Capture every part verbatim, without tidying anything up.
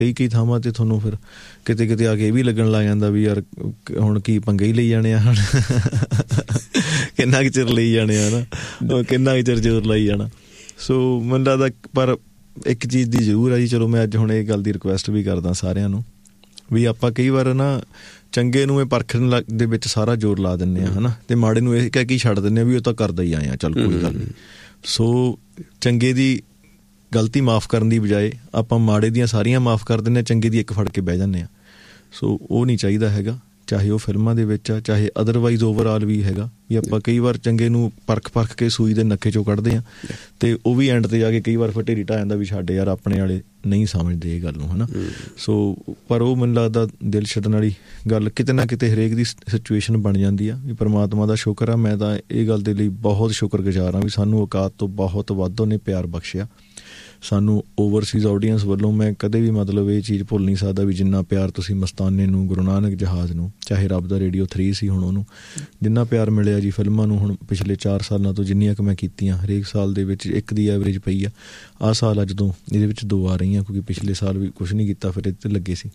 ਕਈ ਕਈ ਥਾਵਾਂ 'ਤੇ ਤੁਹਾਨੂੰ ਫਿਰ ਕਿਤੇ ਕਿਤੇ ਆ ਕੇ ਇਹ ਵੀ ਲੱਗਣ ਲੱਗ ਜਾਂਦਾ ਵੀ ਯਾਰ ਹੁਣ ਕੀ ਪੰਗੇ ਹੀ ਲਈ ਜਾਣੇ ਆ, ਹੁਣ ਕਿੰਨਾ ਕੁ ਚਿਰ ਲਈ ਜਾਣੇ ਆ ਨਾ, ਕਿੰਨਾ ਕੁ ਚਿਰ ਜ਼ੋਰ ਲਾਈ ਜਾਣਾ। ਸੋ ਮੈਨੂੰ ਲੱਗਦਾ ਪਰ ਇੱਕ ਚੀਜ਼ ਦੀ ਜ਼ਰੂਰ ਆ ਜੀ, ਚਲੋ ਮੈਂ ਅੱਜ ਹੁਣ ਇਹ ਗੱਲ ਦੀ ਰਿਕੁਐਸਟ ਵੀ ਕਰਦਾ ਸਾਰਿਆਂ ਨੂੰ ਵੀ ਆਪਾਂ ਕਈ ਵਾਰ ਨਾ ਚੰਗੇ ਨੂੰ ਇਹ ਪਰਖਣ ਦੇ ਵਿੱਚ ਸਾਰਾ ਜ਼ੋਰ ਲਾ ਦਿੰਦੇ ਹਾਂ ਹੈ ਨਾ, ਅਤੇ ਮਾੜੇ ਨੂੰ ਇਹ ਕਹਿ ਕੇ ਛੱਡ ਦਿੰਦੇ ਹਾਂ ਵੀ ਉਹ ਤਾਂ ਕਰਦਾ ਹੀ ਆਏ ਆ, ਚੱਲ ਕੋਈ ਗੱਲ ਨਹੀਂ। ਸੋ ਚੰਗੇ ਦੀ ਗਲਤੀ ਮਾਫ਼ ਕਰਨ ਦੀ ਬਜਾਏ ਆਪਾਂ ਮਾੜੇ ਦੀਆਂ ਸਾਰੀਆਂ ਮਾਫ਼ ਕਰ ਦਿੰਦੇ ਹਾਂ, ਚੰਗੇ ਦੀ ਇੱਕ ਫੜ ਕੇ ਬਹਿ ਜਾਂਦੇ ਹਾਂ। ਸੋ ਉਹ ਨਹੀਂ ਚਾਹੀਦਾ ਹੈਗਾ, ਚਾਹੇ ਉਹ ਫਿਲਮਾਂ ਦੇ ਵਿੱਚ ਆ, ਚਾਹੇ ਅਦਰਵਾਈਜ਼ ਓਵਰਆਲ ਵੀ ਹੈਗਾ ਵੀ ਆਪਾਂ ਕਈ ਵਾਰ ਚੰਗੇ ਨੂੰ ਪਰਖ ਪਰਖ ਕੇ ਸੂਈ ਦੇ ਨੱਕੇ 'ਚੋਂ ਕੱਢਦੇ ਹਾਂ, ਅਤੇ ਉਹ ਵੀ ਐਂਡ 'ਤੇ ਜਾ ਕੇ ਕਈ ਵਾਰ ਫਿਰ ਢੇਰੀ ਢਾਹ ਜਾਂਦਾ ਵੀ ਸਾਡੇ ਯਾਰ ਆਪਣੇ ਵਾਲੇ ਨਹੀਂ ਸਮਝਦੇ ਇਹ ਗੱਲ ਨੂੰ ਹੈ ਨਾ। ਸੋ ਪਰ ਉਹ ਮੈਨੂੰ ਲੱਗਦਾ ਦਿਲ ਛੱਡਣ ਵਾਲੀ ਗੱਲ ਕਿਤੇ ਨਾ ਕਿਤੇ ਹਰੇਕ ਦੀ ਸਿਚੁਏਸ਼ਨ ਬਣ ਜਾਂਦੀ ਆ ਵੀ ਪਰਮਾਤਮਾ ਦਾ ਸ਼ੁਕਰ ਆ। ਮੈਂ ਤਾਂ ਇਹ ਗੱਲ ਦੇ ਲਈ ਬਹੁਤ ਸ਼ੁਕਰਗੁਜ਼ਾਰ ਹਾਂ ਵੀ ਸਾਨੂੰ ਔਕਾਤ ਤੋਂ ਬਹੁਤ ਵੱਧ ਉਹਨੇ ਪਿਆਰ ਬਖਸ਼ਿਆ ਸਾਨੂੰ। ਓਵਰਸੀਜ਼ ਆਡੀਅנਸ ਵੱਲੋਂ ਮੈਂ ਕਦੇ ਵੀ ਮਤਲਬ ਇਹ ਚੀਜ਼ ਭੁੱਲ ਨਹੀਂ ਸਕਦਾ ਵੀ ਜਿੰਨਾ ਪਿਆਰ ਤੁਸੀਂ ਮਸਤਾਨੇ ਨੂੰ, ਗੁਰੂ ਨਾਨਕ ਜਹਾਜ਼ ਨੂੰ, ਚਾਹੇ ਰੱਬ ਦਾ ਰੇਡੀਓ ਥਰੀ ਸੀ ਹੁਣ ਉਹਨੂੰ, ਜਿੰਨਾ ਪਿਆਰ ਮਿਲਿਆ ਜੀ ਫਿਲਮਾਂ ਨੂੰ ਹੁਣ ਪਿਛਲੇ ਚਾਰ ਸਾਲਾਂ ਤੋਂ ਜਿੰਨੀਆਂ ਕੁ ਮੈਂ ਕੀਤੀਆਂ, ਹਰੇਕ ਸਾਲ ਦੇ ਵਿੱਚ ਇੱਕ ਦੀ ਐਵਰੇਜ ਪਈ ਆ। ਆਹ ਸਾਲ ਆ ਜਦੋਂ ਇਹਦੇ ਵਿੱਚ ਦੋ ਆ ਰਹੀਆਂ ਕਿਉਂਕਿ ਪਿਛਲੇ ਸਾਲ ਵੀ ਕੁਛ ਨਹੀਂ ਕੀਤਾ ਫਿਰ ਇਹਦੇ 'ਤੇ ਲੱਗੇ ਸੀ,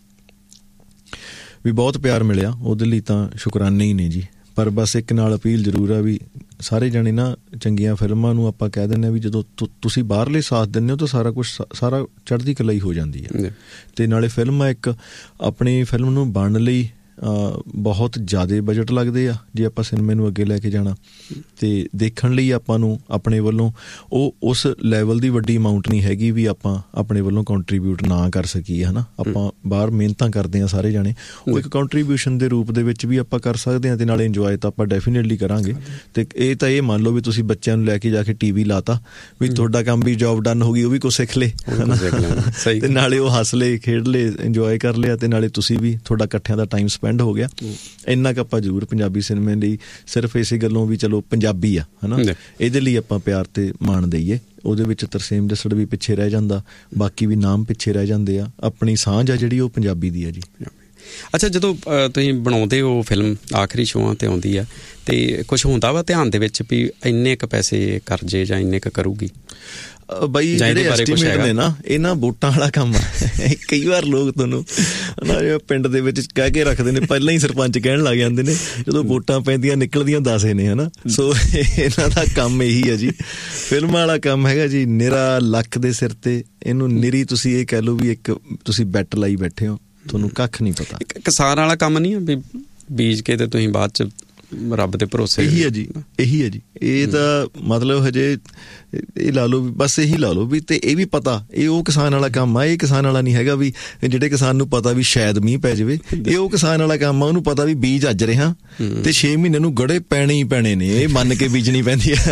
ਵੀ ਬਹੁਤ ਪਿਆਰ ਮਿਲਿਆ ਉਹਦੇ ਲਈ ਤਾਂ ਸ਼ੁਕਰਾਨੇ ਹੀ ਨੇ ਜੀ। ਪਰ ਬਸ ਇੱਕ ਨਾਲ ਅਪੀਲ ਜ਼ਰੂਰ ਆ ਵੀ ਸਾਰੇ ਜਾਣੇ ਨਾ ਚੰਗੀਆਂ ਫਿਲਮਾਂ ਨੂੰ ਆਪਾਂ ਕਹਿ ਦਿੰਦੇ ਹਾਂ ਵੀ ਜਦੋਂ ਤੁਸੀਂ ਬਾਹਰਲੇ ਸਾਥ ਦਿੰਦੇ ਹੋ ਤਾਂ ਸਾਰਾ ਕੁਛ ਸਾਰਾ ਚੜ੍ਹਦੀ ਕਲਾ ਹੀ ਹੋ ਜਾਂਦੀ ਹੈ। ਅਤੇ ਨਾਲੇ ਫਿਲਮ ਆ ਇੱਕ ਆਪਣੀ ਫਿਲਮ ਨੂੰ ਬਣਨ ਲਈ ਬਹੁਤ ਜ਼ਿਆਦਾ ਬਜਟ ਲੱਗਦੇ ਆ ਜੇ ਆਪਾਂ ਸਿਨੇਮੇ ਨੂੰ ਅੱਗੇ ਲੈ ਕੇ ਜਾਣਾ, ਅਤੇ ਦੇਖਣ ਲਈ ਆਪਾਂ ਨੂੰ ਆਪਣੇ ਵੱਲੋਂ ਉਹ ਉਸ ਲੈਵਲ ਦੀ ਵੱਡੀ ਅਮਾਊਂਟ ਨਹੀਂ ਹੈਗੀ ਵੀ ਆਪਾਂ ਆਪਣੇ ਵੱਲੋਂ ਕੰਟਰੀਬਿਊਟ ਨਾ ਕਰ ਸਕੀਏ ਹੈ ਨਾ। ਆਪਾਂ ਬਾਹਰ ਮਿਹਨਤਾਂ ਕਰਦੇ ਹਾਂ ਸਾਰੇ ਜਾਣੇ, ਉਹ ਇੱਕ ਕੰਟਰੀਬਿਊਸ਼ਨ ਦੇ ਰੂਪ ਦੇ ਵਿੱਚ ਵੀ ਆਪਾਂ ਕਰ ਸਕਦੇ ਹਾਂ, ਅਤੇ ਨਾਲੇ ਇੰਜੋਏ ਤਾਂ ਆਪਾਂ ਡੈਫੀਨੇਟਲੀ ਕਰਾਂਗੇ। ਅਤੇ ਇਹ ਤਾਂ ਇਹ ਮੰਨ ਲਓ ਵੀ ਤੁਸੀਂ ਬੱਚਿਆਂ ਨੂੰ ਲੈ ਕੇ ਜਾ ਕੇ ਟੀ ਵੀ ਲਾਤਾ ਵੀ ਤੁਹਾਡਾ ਕੰਮ ਵੀ ਜੋਬ ਡਨ ਹੋ ਗਈ, ਉਹ ਵੀ ਕੁਛ ਸਿੱਖ ਲਏ ਹੈ ਨਾ, ਅਤੇ ਨਾਲੇ ਉਹ ਹੱਸ ਲਏ, ਖੇਡ ਲਏ, ਇੰਜੋਏ ਕਰ ਲਿਆ, ਅਤੇ ਨਾਲੇ ਤੁਸੀਂ ਵੀ ਤੁਹਾਡਾ ਇਕੱਠਿਆਂ ਦਾ ਟਾਈਮ ਸਪੈਂਡ ਹੋ ਗਿਆ। ਇੰਨਾ ਕੁ ਆਪਾਂ ਜ਼ਰੂਰ ਪੰਜਾਬੀ ਸਿਨੇਮੇ ਲਈ ਸਿਰਫ ਇਸੇ ਗੱਲੋਂ ਵੀ ਚਲੋ ਪੰਜਾਬੀ ਆ ਹੈ ਨਾ, ਇਹਦੇ ਲਈ ਆਪਾਂ ਪਿਆਰ ਤੇ ਮਾਣ ਦਈਏ। ਉਹਦੇ ਵਿੱਚ ਤਰਸੇਮ ਜੱਸੜ ਵੀ ਪਿੱਛੇ ਰਹਿ ਜਾਂਦਾ, ਬਾਕੀ ਵੀ ਨਾਮ ਪਿੱਛੇ ਰਹਿ ਜਾਂਦੇ ਆ, ਆਪਣੀ ਸਾਂਝ ਆ ਜਿਹੜੀ ਉਹ ਪੰਜਾਬੀ ਦੀ ਆ ਜੀ। ਅੱਛਾ, ਜਦੋਂ ਤੁਸੀਂ ਬਣਾਉਂਦੇ ਹੋ ਫਿਲਮ ਆਖਰੀ ਸ਼ੋਆਂ 'ਤੇ ਆਉਂਦੀ ਆ ਅਤੇ ਕੁਛ ਹੁੰਦਾ ਵਾ ਧਿਆਨ ਦੇ ਵਿੱਚ ਵੀ ਇੰਨੇ ਕੁ ਪੈਸੇ ਕਰ ਜੇ ਜਾਂ ਇੰਨੇ ਕੁ ਕਰੂਗੀ? ਬਾਈ ਜਿਹੜੇ ਐਸਟੀਮੇਟ ਨੇ ਨਾ ਇਹ ਨਾ ਵੋਟਾਂ ਵਾਲਾ ਕੰਮ ਆ। ਕਈ ਵਾਰ ਲੋਕ ਤੁਹਾਨੂੰ ਨਾ ਪਿੰਡ ਦੇ ਵਿੱਚ ਕਹਿ ਕੇ ਰੱਖਦੇ ਨੇ, ਪਹਿਲਾਂ ਹੀ ਸਰਪੰਚ ਕਹਿਣ ਲੱਗ ਜਾਂਦੇ ਨੇ ਜਦੋਂ ਵੋਟਾਂ ਪੈਂਦੀਆਂ ਨਿਕਲਦੀਆਂ ਦਸੇ ਨੇ ਹੈ ਨਾ। ਸੋ ਇਹਨਾਂ ਦਾ ਕੰਮ ਇਹੀ ਹੈ ਜੀ, ਫਿਲਮਾਂ ਵਾਲਾ ਕੰਮ ਹੈਗਾ ਜੀ ਨਿਰਾ ਲੱਕ ਦੇ ਸਿਰ 'ਤੇ। ਇਹਨੂੰ ਨਿਰੀ ਤੁਸੀਂ ਇਹ ਕਹਿ ਲਓ ਵੀ ਇੱਕ ਤੁਸੀਂ ਬੈਟ ਲਾਈ ਬੈਠੇ ਹੋ, ਤੁਹਾਨੂੰ ਕੱਖ ਨਹੀਂ ਪਤਾ। ਕਿਸਾਨ ਵਾਲਾ ਕੰਮ ਨਹੀਂ ਆ ਵੀ ਬੀਜ ਕੇ ਤੇ ਤੁਸੀਂ ਬਾਅਦ 'ਚ ਰੱਬ ਦੇ ਭਰੋਸੇ? ਇਹੀ ਹੈ ਜੀ, ਇਹੀ ਹੈ ਜੀ। ਇਹ ਤਾਂ ਮਤਲਬ ਹਜੇ ਇਹ ਲਾ ਲਓ ਵੀ ਬਸ ਇਹੀ ਲਾ ਲਓ ਵੀ, ਅਤੇ ਇਹ ਵੀ ਪਤਾ ਇਹ ਉਹ ਕਿਸਾਨ ਵਾਲਾ ਕੰਮ ਆ। ਇਹ ਕਿਸਾਨ ਵਾਲਾ ਨਹੀਂ ਹੈਗਾ ਵੀ ਜਿਹੜੇ ਕਿਸਾਨ ਨੂੰ ਪਤਾ ਵੀ ਸ਼ਾਇਦ ਮੀਂਹ ਪੈ ਜਾਵੇ, ਇਹ ਉਹ ਕਿਸਾਨ ਵਾਲਾ ਕੰਮ ਆ ਉਹਨੂੰ ਪਤਾ ਵੀ ਬੀਜ ਅੱਜ ਰਿਹਾ ਅਤੇ ਛੇ ਮਹੀਨੇ ਨੂੰ ਗੜੇ ਪੈਣੇ ਹੀ ਪੈਣੇ ਨੇ, ਇਹ ਮੰਨ ਕੇ ਬੀਜਣੀ ਪੈਂਦੀ ਆ।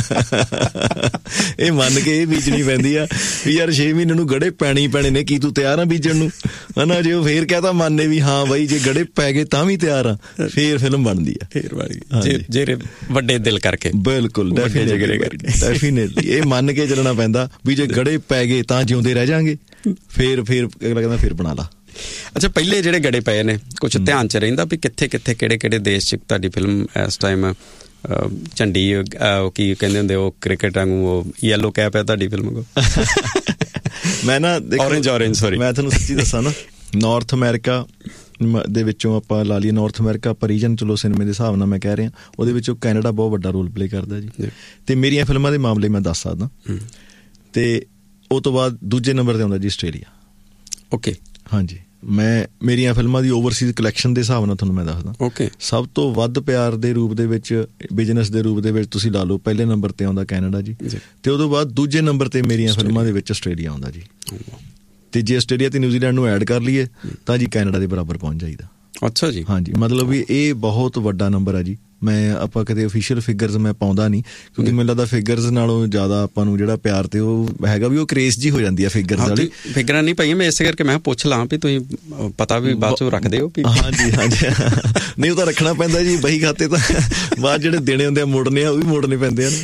ਇਹ ਮੰਨ ਕੇ ਇਹ ਬੀਜਣੀ ਪੈਂਦੀ ਆ ਵੀ ਯਾਰ ਛੇ ਮਹੀਨੇ ਨੂੰ ਗੜੇ ਪੈਣੇ ਹੀ ਪੈਣੇ ਨੇ, ਕੀ ਤੂੰ ਤਿਆਰ ਆ ਬੀਜਣ ਨੂੰ ਹੈ ਨਾ। ਜੇ ਉਹ ਫੇਰ ਕਹਿ ਤਾਂ ਮੰਨੇ ਵੀ ਹਾਂ ਬਾਈ ਜੇ ਗੜੇ ਪੈ ਗਏ ਤਾਂ ਵੀ ਤਿਆਰ ਆ, ਫੇਰ ਫਿਲਮ ਬਣਦੀ ਆ ਜਿਹੜੇ ਵੱਡੇ ਦਿਲ ਕਰਕੇ। ਬਿਲਕੁਲ ਡੈਫੀਨੇਟਲੀ ਇਹ ਮੰਨ ਕੇ ਚੱਲਣਾ ਪੈਂਦਾ ਵੀ ਜੇ ਗੜੇ ਪੈ ਗਏ ਤਾਂ ਜਿਉਂਦੇ ਰਹਿ ਜਾਵਾਂਗੇ, ਫੇਰ ਫੇਰ ਅਗਲਾ ਕਹਿੰਦਾ ਫਿਰ ਬਣਾ ਲਾ। ਅੱਛਾ, ਪਹਿਲੇ ਜਿਹੜੇ ਗੜੇ ਪਏ ਨੇ ਕੁਛ ਧਿਆਨ 'ਚ ਰਹਿੰਦਾ ਵੀ ਕਿੱਥੇ ਕਿੱਥੇ ਕਿਹੜੇ ਕਿਹੜੇ ਦੇਸ਼ 'ਚ ਤੁਹਾਡੀ ਫਿਲਮ ਇਸ ਟਾਈਮ ਝੰਡੀ ਕੀ ਕਹਿੰਦੇ ਹੁੰਦੇ ਉਹ ਕ੍ਰਿਕਟ ਵਾਂਗੂ ਉਹ ਯੈਲੋ ਕੈਪ ਹੈ ਤੁਹਾਡੀ ਫਿਲਮ ਕੋਲ? ਮੈਂ ਨਾ ਔਰੇਂਜ ਔਰੇਂਜ ਸੌਰੀ ਮੈਂ ਤੁਹਾਨੂੰ ਸੱਚੀ ਦੱਸਾਂ ਨਾ, ਨਾਰਥ ਅਮਰੀਕਾ ਦੇ ਵਿੱਚੋਂ ਆਪਾਂ ਲਾ ਲਈਏ, ਨਾਰਥ ਅਮਰੀਕਾ ਆਪਾਂ ਰੀਜਨ ਚਲੋ ਸਿਨੇਮੇ ਦੇ ਹਿਸਾਬ ਨਾਲ ਮੈਂ ਕਹਿ ਰਿਹਾ, ਉਹਦੇ ਵਿੱਚੋਂ ਕੈਨੇਡਾ ਬਹੁਤ ਵੱਡਾ ਰੋਲ ਪਲੇ ਕਰਦਾ ਜੀ। ਅਤੇ ਮੇਰੀਆਂ ਫਿਲਮਾਂ ਦੇ ਮਾਮਲੇ ਮੈਂ ਦੱਸ ਸਕਦਾ। ਅਤੇ ਉਹ ਤੋਂ ਬਾਅਦ ਦੂਜੇ ਨੰਬਰ 'ਤੇ ਆਉਂਦਾ ਜੀ ਆਸਟ੍ਰੇਲੀਆ। ਓਕੇ, ਹਾਂਜੀ। ਮੈਂ ਮੇਰੀਆਂ ਫਿਲਮਾਂ ਦੀ ਓਵਰਸੀਜ਼ ਕਲੈਕਸ਼ਨ ਦੇ ਹਿਸਾਬ ਨਾਲ ਤੁਹਾਨੂੰ ਮੈਂ ਦੱਸਦਾ। ਓਕੇ, ਸਭ ਤੋਂ ਵੱਧ ਪਿਆਰ ਦੇ ਰੂਪ ਦੇ ਵਿੱਚ, ਬਿਜ਼ਨਸ ਦੇ ਰੂਪ ਦੇ ਵਿੱਚ ਤੁਸੀਂ ਲਾ ਲਓ ਪਹਿਲੇ ਨੰਬਰ 'ਤੇ ਆਉਂਦਾ ਕੈਨੇਡਾ ਜੀ, ਅਤੇ ਉਹ ਤੋਂ ਬਾਅਦ ਦੂਜੇ ਨੰਬਰ 'ਤੇ ਮੇਰੀਆਂ ਫਿਲਮਾਂ ਦੇ ਵਿੱਚ ਆਸਟ੍ਰੇਲੀਆ ਆਉਂਦਾ ਜੀ। ਅਤੇ ਜੇ ਆਸਟ੍ਰੇਲੀਆ ਅਤੇ ਨਿਊਜ਼ੀਲੈਂਡ ਨੂੰ ਐਡ ਕਰ ਲਈਏ ਤਾਂ ਜੀ ਕੈਨੇਡਾ ਦੇ ਬਰਾਬਰ ਪਹੁੰਚ ਜਾਈਦਾ। ਅੱਛਾ ਜੀ। ਹਾਂਜੀ, ਮਤਲਬ ਵੀ ਇਹ ਬਹੁਤ ਵੱਡਾ ਨੰਬਰ ਆ ਜੀ। ਮੈਂ ਆਪਾਂ ਕਦੇ ਅਫੀਸ਼ੀਅਲ ਫਿਗਰਸ ਮੈਂ ਪਾਉਂਦਾ ਨਹੀਂ ਕਿਉਂਕਿ ਮੈਨੂੰ ਲੱਗਦਾ ਫਿਗਰਸ ਨਾਲੋਂ ਜ਼ਿਆਦਾ ਆਪਾਂ ਨੂੰ ਜਿਹੜਾ ਪਿਆਰ ਤੇ ਉਹ ਹੈਗਾ ਵੀ ਉਹ ਕਰੇਜ਼ ਜੀ ਹੋ ਜਾਂਦੀ ਆ ਫਿਗਰਸ ਵਾਲੀ। ਫਿਗਰਾਂ ਨਹੀਂ ਪਾਈਆਂ ਮੈਂ ਇਸੇ ਕਰਕੇ ਮੈਂ ਪੁੱਛ ਲਾਂ ਵੀ ਤੁਸੀਂ ਪਤਾ ਵੀ ਬਾਅਦ ਚੋਂ ਰੱਖਦੇ ਹੋ? ਹਾਂਜੀ ਹਾਂਜੀ, ਨਹੀਂ ਉਹ ਤਾਂ ਰੱਖਣਾ ਪੈਂਦਾ ਜੀ, ਬਹੀ ਖਾਤੇ ਤਾਂ ਬਾਅਦ ਜਿਹੜੇ ਦੇਣੇ ਹੁੰਦੇ ਆ ਮੋੜਨੇ ਆ ਉਹ ਵੀ ਮੋੜਨੇ ਪੈਂਦੇ ਆ।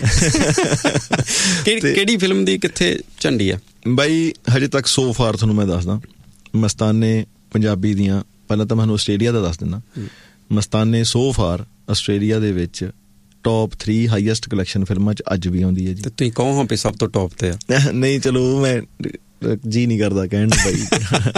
ਕਿਹੜੀ ਫਿਲਮ ਦੀ ਕਿੱਥੇ ਝੰਡੀ ਆ ਬਾਈ? ਹਜੇ ਤੱਕ ਸੋ ਫਾਰ ਤੁਹਾਨੂੰ ਮੈਂ ਦੱਸਦਾ, ਮਸਤਾਨੇ ਪੰਜਾਬੀ ਦੀਆਂ, ਪਹਿਲਾਂ ਤਾਂ ਮੈਨੂੰ ਆਸਟ੍ਰੇਲੀਆ ਦਾ ਦੱਸ ਦਿੰਦਾ। ਮਸਤਾਨੇ ਸੋ ਫਾਰ ਆਸਟ੍ਰੇਲੀਆ ਦੇ ਵਿੱਚ ਟੋਪ ਥਰੀ ਹਾਈਐਸਟ ਕਲੈਕਸ਼ਨ ਫਿਲਮਾਂ 'ਚ ਅੱਜ ਵੀ ਆਉਂਦੀ ਹੈ ਜੀ। ਤੁਸੀਂ ਕਹੋ ਹਾਂ ਵੀ ਸਭ ਤੋਂ ਟੋਪ 'ਤੇ ਆ? ਨਹੀਂ ਚਲੋ ਮੈਂ ਜੀ ਨਹੀਂ ਕਰਦਾ ਕਹਿਣ ਨੂੰ ਬਾਈ।